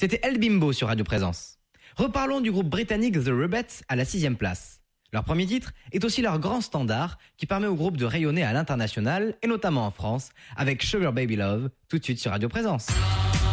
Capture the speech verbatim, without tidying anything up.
C'était El Bimbo sur Radio Présence. Reparlons du groupe britannique The Rubettes à la sixième place. Leur premier titre est aussi leur grand standard qui permet au groupe de rayonner à l'international et notamment en France avec Sugar Baby Love, tout de suite sur Radio Présence.